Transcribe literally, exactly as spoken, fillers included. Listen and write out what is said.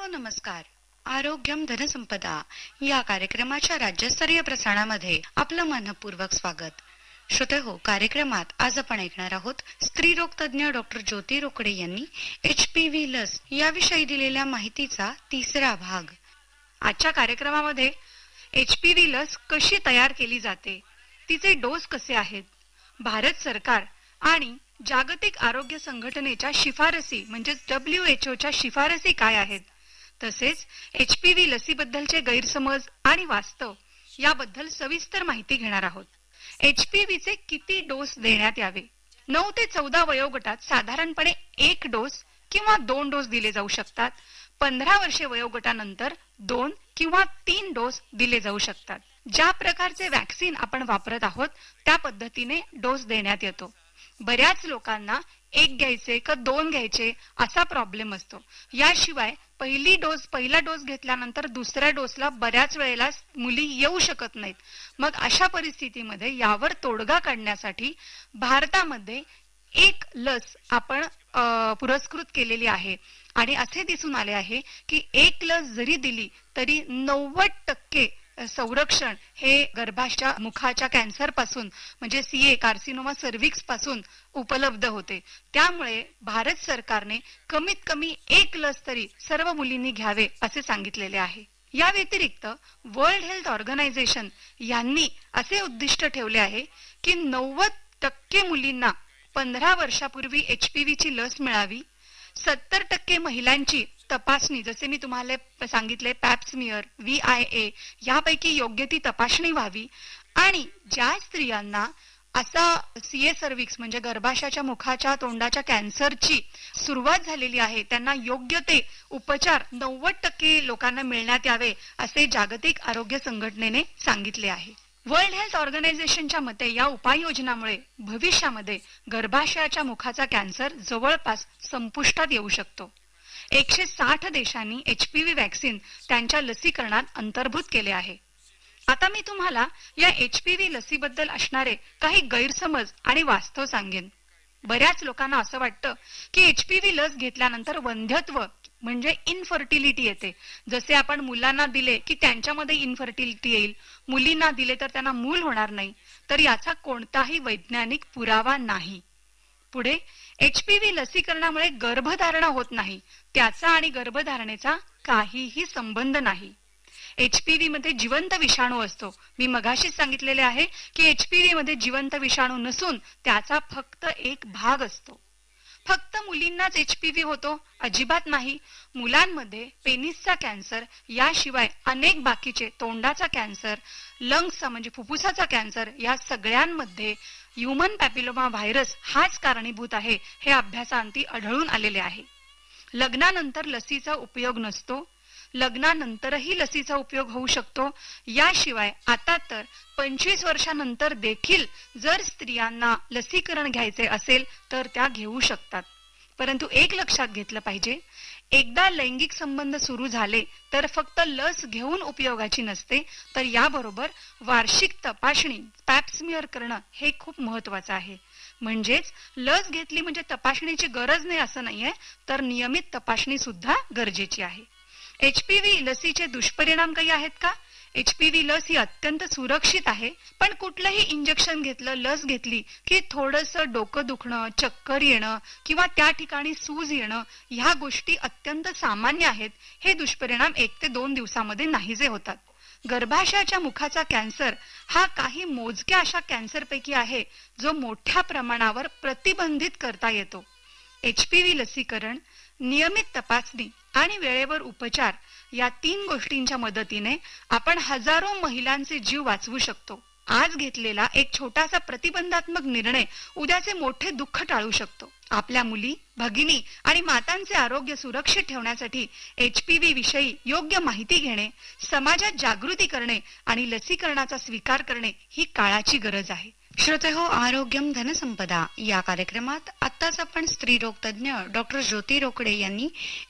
हो नमस्कार. आरोग्यम धनसंपदा या कार्यक्रमाच्या राज्यस्तरीय प्रसारणामध्ये आपलं मनपूर्वक स्वागत. श्रोते हो, कार्यक्रमात आज आपण ऐकणार आहोत स्त्रीरोग तज्ञ डॉक्टर ज्योती रोकडे यांनी एच पी व्ही लस याविषयी दिलेल्या माहितीचा तिसरा भाग. आजच्या कार्यक्रमामध्ये एच पी व्ही लस कशी तयार केली जाते, तिचे डोस कसे आहेत, भारत सरकार आणि जागतिक आरोग्य संघटनेच्या शिफारसी म्हणजे डब्ल्यू एच ओ च्या शिफारसी काय आहेत, तसेच एच पी व्ही लसीबद्दलचे गैरसमज आणि वास्तव याबद्दल सविस्तर माहिती घेणार आहोत. एच पी व्ही चे किती डोस देण्यात यावे? नऊ ते चौदा वयोगटात साधारणपणे एक डोस किंवा दोन डोस दिले जाऊ शकतात. पंधरा वर्षे वयोगटानंतर दोन किंवा तीन डोस दिले जाऊ शकतात. ज्या प्रकारचे वॅक्सिन आपण वापरत आहोत त्या पद्धतीने डोस देण्यात येतो. बऱ्याच लोकांना एक घ्यायचे का दोन घ्यायचे असा प्रॉब्लेम असतो. याशिवाय पहिली डोस पहिला डोस घेतल्यानंतर दुसऱ्या डोसला बऱ्याच वेळेला मुली येऊ शकत नाहीत. मग अशा परिस्थितीमध्ये यावर तोडगा काढण्यासाठी भारतामध्ये एक लस आपण पुरस्कृत केलेली आहे आणि असे दिसून आले आहे की एक लस जरी दिली तरी नव्वद टक्के संरक्षण हे गर्भाशय मुखाच्या कॅन्सर पासून म्हणजे सी ए कार्सिनोमा सर्व्हिक्स पासून उपलब्ध होते. त्यामुळे भारत सरकारने कमीत कमी एक लस तरी सर्व मुलींनी घ्यावे असे सांगितलेले आहे. या व्यतिरिक्त वर्ल्ड हेल्थ ऑर्गनायझेशन यांनी असे उद्दिष्ट ठेवले आहे की नव्वद टक्के मुलींना पंधरा वर्षापूर्वी एच पी व्ही ची लस मिळावी. सत्तर टक्के महिलांची तपासणी, जसे मी तुम्हाला सांगितले पॅप्समियर, व्ही आय ए यापैकी योग्य ती तपासणी व्हावी आणि ज्या स्त्रियांना असा सी ए सर्व्हिक्स म्हणजे गर्भाशयाच्या मुखाच्या तोंडाच्या कॅन्सरची सुरुवात झालेली आहे त्यांना योग्य ते उपचार नव्वद टक्के लोकांना मिळण्यात यावे असे जागतिक आरोग्य संघटनेने सांगितले आहे. वर्ल्ड हेल्थ ऑर्गनायझेशनच्या मते या उपाययोजनामुळे भविष्यामध्ये गर्भाशयाच्या मुखाचा कॅन्सर जवळपास संपुष्टात येऊ शकतो. एकशे साठ देशांनी एच पी व्ही वॅक्सिन त्यांच्या लसीकरणात अंतर्भूत केले आहे. आता मी तुम्हाला या एच पी व्ही लसीबद्दल असणारे काही गैरसमज आणि वास्तव सांगेन. बऱ्याच लोकांना असं वाटतं की एच पी व्ही लस घेतल्यानंतर वंध्यत्व म्हणजे इनफर्टिलिटी येते. जसे आपण मुलांना दिले की त्यांच्यामध्ये इनफर्टिलिटी येईल, मुलींना दिले तर त्यांना मूल होणार नाही, तर याचा कोणताही वैज्ञानिक पुरावा नाही. पुढे एच पी व्ही लसीकरणामुळे गर्भधारणा होत नाही, त्याचा आणि गर्भधारणेचा काहीही संबंध नाही. एच पी व्ही मध्ये जिवंत विषाणू असतो. मी मगाशीच सांगितलेले आहे की एच पी व्ही मध्ये जिवंत विषाणू नसून त्याचा फक्त एक भाग असतो. फक्त मुलींनाच एच पी व्ही होतो अजिबात नाही. मुलांमध्ये पेनिसचा कॅन्सर याशिवाय अनेक बाकीचे तोंडाचा कॅन्सर, लंग्सचा म्हणजे फुफ्फुसाचा कॅन्सर या सगळ्यांमध्ये ह्युमन पॅपिलोमा व्हायरस हाच कारणीभूत आहे हे अभ्यासांती आढळून आलेले आहे. लग्नानंतर लसीचा उपयोग नसतो, लग्नानंतरही लसीचा उपयोग होऊ शकतो. याशिवाय आता तर पंचवीस वर्षानंतर देखील जर स्त्रियांना लसीकरण घ्यायचे असेल तर त्या घेऊ शकतात. परंतु एक लक्षात घेतलं पाहिजे, एकदा लैंगिक संबंध सुरू झाले तर फक्त लस घेऊन उपयोगाची नसते, तर याबरोबर वार्षिक तपासणी पॅप्समियर करणं हे खूप महत्वाचं आहे. म्हणजेच लस घेतली म्हणजे तपासणीची गरज नाही असं नाहीये, तर नियमित तपासणी सुद्धा गरजेची आहे. एच पी व्ही लसीचे दुष्परिणाम काही आहेत का? एच पी व्ही लस ही अत्यंत सुरक्षित आहे, पण कुठलंही इंजेक्शन घेतलं, लस घेतली की थोडंसं डोकं दुखणं, चक्कर येणं किंवा त्या ठिकाणी सूज येणं ह्या गोष्टी अत्यंत सामान्य आहेत. हे दुष्परिणाम एक ते दोन दिवसामध्ये नाहीसे होतात. गर्भाशयाच्या मुखाचा कॅन्सर हा काही मोजक्या अशा कॅन्सरपैकी आहे जो मोठ्या प्रमाणावर प्रतिबंधित करता येतो. एच पी व्ही लसीकरण, नियमित तपासणी आणि वेळेवर उपचार या तीन गोष्टींच्या मदतीने आपण हजारो महिलांचे जीव वाचवू शकतो. आज घेतलेला एक छोटासा प्रतिबंधात्मक निर्णय उद्याचे मोठे दुःख टाळू शकतो. आपल्या मुली, भगिनी आणि मातांचे आरोग्य सुरक्षित ठेवण्यासाठी एच पी व्ही विषयी योग्य माहिती घेणे, समाजात जागृती करणे आणि लसीकरणाचा स्वीकार करणे ही काळाची गरज आहे. श्रोते हो, आरोग्यम धनसंपदा या कार्यक्रमात आत्ताच आपण स्त्रीरोग तज्ञ डॉक्टर ज्योती रोकडे यांनी